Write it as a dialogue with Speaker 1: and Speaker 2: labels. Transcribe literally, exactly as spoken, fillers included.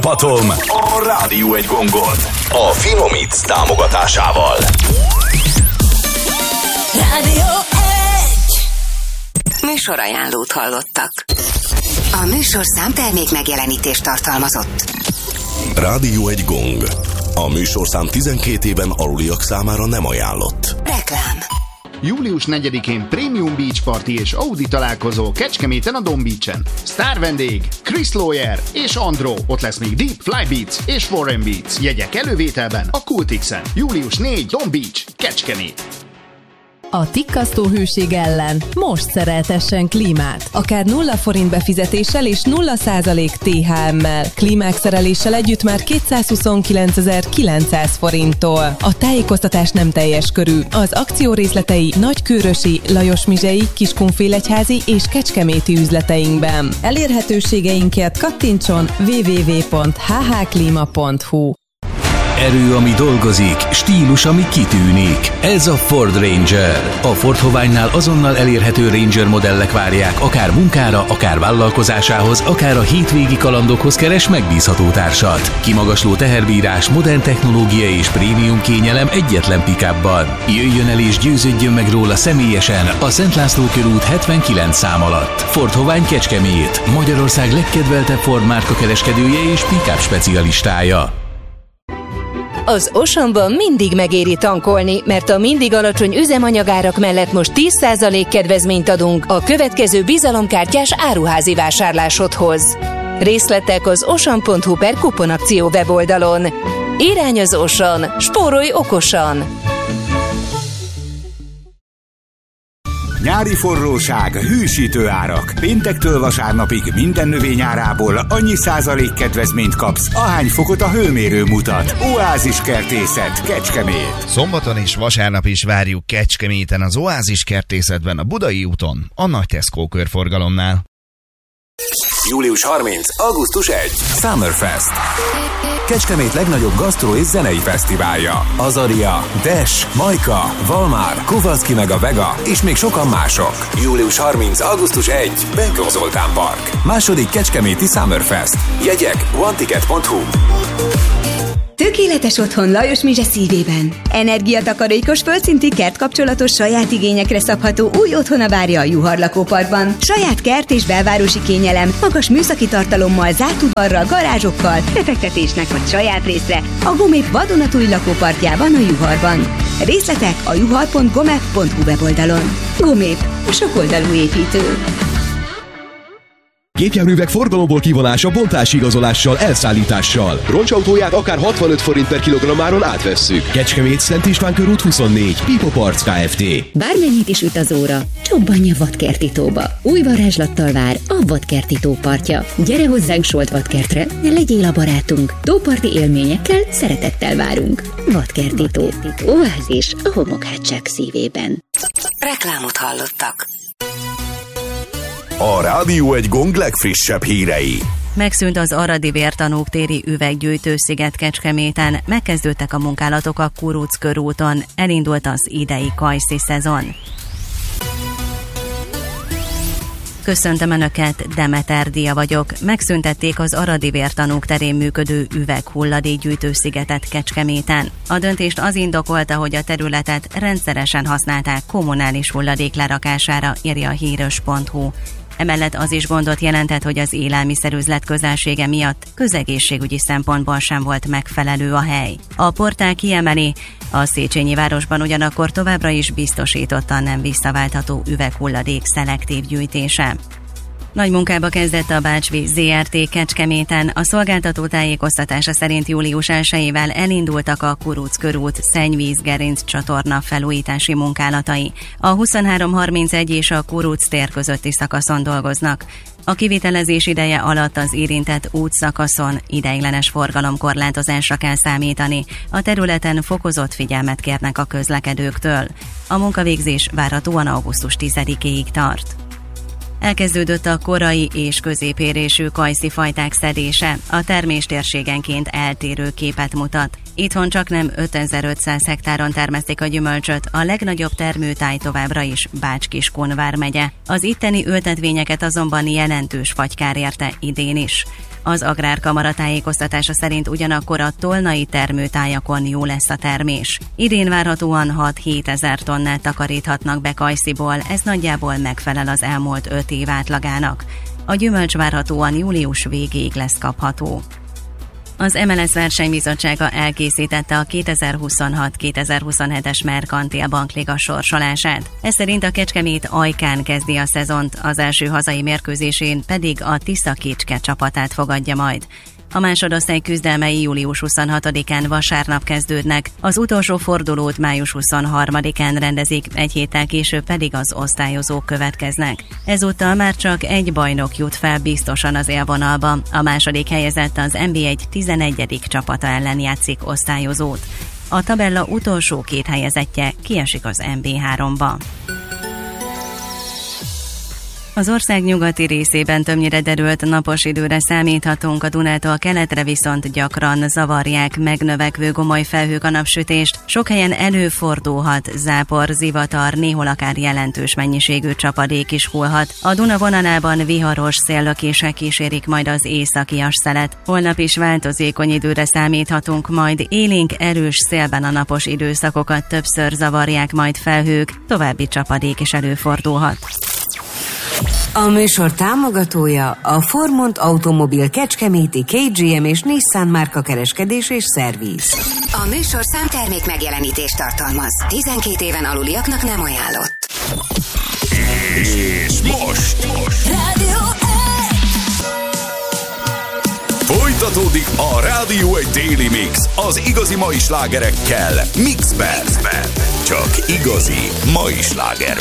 Speaker 1: Patom a Rádió egy gongon a Finomix támogatásával.
Speaker 2: Rádió egy. Műsorajánlót hallottak. A műsorszám termék megjelenítést tartalmazott.
Speaker 1: Rádió egy gong. A műsorszám tizenkét éven aluliak számára nem ajánlott.
Speaker 2: Reklám.
Speaker 3: július negyedikén Premium Beach Party és Audi találkozó Kecskeméten a Dom Beach-en. Sztár vendég Chris Lawyer és Andro. Ott lesz még Deep, Fly Beats és Warren Beats. Jegyek elővételben a Kultixen. július negyedike Dom Beach, Kecskemét.
Speaker 4: A tikkasztó hőség ellen most szereltessen klímát. Akár nulla forint befizetéssel és nulla százalék té há emmel. Klímák szereléssel együtt már kétszázhuszonkilencezer-kilencszáz forinttól. A tájékoztatás nem teljes körű. Az akció részletei Nagykőrösi, Lajosmizsei, Kiskunfélegyházi és kecskeméti üzleteinkben. Elérhetőségeinkért kattintson double-u double-u double-u pont h h klima pont h u.
Speaker 5: Erő, ami dolgozik, stílus, ami kitűnik. Ez a Ford Ranger. A Ford Hoványnál azonnal elérhető Ranger modellek várják, akár munkára, akár vállalkozásához, akár a hétvégi kalandokhoz keres megbízható társat. Kimagasló teherbírás, modern technológia és prémium kényelem egyetlen pick-upban. Jöjjön el és győződjön meg róla személyesen a Szent László körút hetvenkilenc szám alatt. Ford Hovány Kecskemét, Magyarország legkedveltebb Ford márka kereskedője és pick-up specialistája.
Speaker 6: Az Oceanban mindig megéri tankolni, mert a mindig alacsony üzemanyagárak mellett most tíz százalék kedvezményt adunk a következő bizalomkártyás áruházi vásárlásodhoz. Részletek az ocean pont hu per kuponakció weboldalon. Irány az Ocean, spórolj okosan!
Speaker 7: Nyári forróság, hűsítő árak. Péntektől vasárnapig minden növényárából annyi százalék kedvezményt kapsz, ahány fokot a hőmérő mutat. Oázis Kertészet, Kecskemét.
Speaker 8: Szombaton és vasárnap is várjuk Kecskeméten az Oázis Kertészetben a Budai úton, a Nagy Tesco körforgalomnál.
Speaker 1: július harmincadika augusztus elsején Summerfest.
Speaker 7: Kecskemét legnagyobb gasztró és zenei fesztiválja. Azaria, Dash, Majka, Valmár, Kovalszki meg a Vega és még sokan mások.
Speaker 1: július harmincadika augusztus elsején Benkő Zoltán Park.
Speaker 7: Második kecskeméti Summerfest.
Speaker 1: Jegyek one ticket pont hu.
Speaker 9: Tökéletes otthon Lajosmizse szívében. Energiatakarékos földszinti kertkapcsolatos saját igényekre szabható új otthona várja a Juhar lakóparkban. Saját kert és belvárosi kényelem, magas műszaki tartalommal, zárt udvarral, garázsokkal, befektetésnek vagy saját részre a Gomép vadonatúj lakóparkjában a Juharban. Részletek a juhar pont gomep pont hu weboldalon. Gomép, a sokoldalú építő.
Speaker 10: Gépjárművek forgalomból kivonása bontási igazolással, elszállítással. Roncsautóját akár hatvanöt forint per kilogrammáron átvesszük. Kecskemét, Szent István körút huszonnégy, Pipo Parts Kft.
Speaker 11: Bármennyit is üt az óra, csobbanj a vadkertítóba. Új varázslattal vár a vadkerti tópartja. Gyere hozzánk Solt vadkertre, legyél a barátunk. Tóparti élményekkel, szeretettel várunk. Vadkertító. Oázis a homokhátság szívében.
Speaker 2: Reklámot hallottak.
Speaker 1: A Rádió egy gong legfrissebb hírei.
Speaker 12: Megszűnt az aradi vértanúk téri üveggyűjtősziget Kecskeméten, megkezdődtek a munkálatok a Kuruc körúton, elindult az idei kajszi szezon. Köszöntöm Önöket, Demeter Dia vagyok. Megszüntették az aradi vértanúk terén működő üveghulladékgyűjtőszigetet Kecskeméten. A döntést az indokolta, hogy a területet rendszeresen használták kommunális hulladék lerakására, írja a híros pont hu. Emellett az is gondot jelentett, hogy az élelmiszerüzlet közelsége miatt közegészségügyi szempontból sem volt megfelelő a hely. A portál kiemeli, a Széchenyi városban ugyanakkor továbbra is biztosítottan nem visszaváltható üveghulladék szelektív gyűjtése. Nagy munkába kezdett a Bácsvíz zé er té Kecskeméten. A szolgáltató tájékoztatása szerint július elsejével elindultak a Kuruc körút szennyvíz-gerinc csatorna felújítási munkálatai. A huszonhárom harmincegy és a Kuruc tér közötti szakaszon dolgoznak. A kivitelezés ideje alatt az érintett útszakaszon ideiglenes forgalomkorlátozásra kell számítani. A területen fokozott figyelmet kérnek a közlekedőktől. A munkavégzés várhatóan augusztus tizedikéig tart. Elkezdődött a korai és középérésű kajszifajták szedése. A termés térségenként eltérő képet mutat. Itthon csaknem ötezer-ötszáz hektáron termesztik a gyümölcsöt, a legnagyobb termőtáj továbbra is Bács-Kiskun vármegye. Az itteni ültetvényeket azonban jelentős fatykár érte idén is. Az Agrárkamara tájékoztatása szerint ugyanakkor a tolnai termőtájakon jó lesz a termés. Idén várhatóan hat-hét ezer tonnát takaríthatnak be kajsziból, ez nagyjából megfelel az elmúlt öt év átlagának. A gyümölcs várhatóan július végéig lesz kapható. Az em el es versenybizottsága elkészítette a kétezer-huszonhat kétezer-huszonhetes Merkantil Bankliga sorsolását. Ez szerint a Kecskemét Ajkán kezdi a szezont, az első hazai mérkőzésén pedig a Tisza Kicske csapatát fogadja majd. A másodosztály küzdelmei július huszonhatodikán vasárnap kezdődnek, az utolsó fordulót május huszonharmadikán rendezik, egy héttel később pedig az osztályozók következnek. Ezúttal már csak egy bajnok jut fel biztosan az élvonalba, a második helyezett az en bé egy tizenegyedik csapata ellen játszik osztályozót. A tabella utolsó két helyezettje kiesik az en bé háromba. Az ország nyugati részében többnyire derült napos időre számíthatunk, a Dunától keletre viszont gyakran zavarják megnövekvő gomoly felhők a napsütést. Sok helyen előfordulhat zápor, zivatar, néhol akár jelentős mennyiségű csapadék is hullhat. A Duna vonalában viharos széllökések kísérik majd az északias szelet. Holnap is változékony időre számíthatunk, majd élénk erős szélben a napos időszakokat többször zavarják majd felhők, további csapadék is előfordulhat.
Speaker 2: A műsor támogatója a Formont Automobil Kecskeméti ká gé em és Nissan márka kereskedés és szerviz. A műsor számtermék megjelenítést tartalmaz. tizenkét éven aluliaknak nem ajánlott.
Speaker 1: És most, most.
Speaker 2: Rádió egy!
Speaker 1: Folytatódik a Rádió egy Daily Mix az igazi mai slágerekkel Mixben. Csak igazi mai sláger.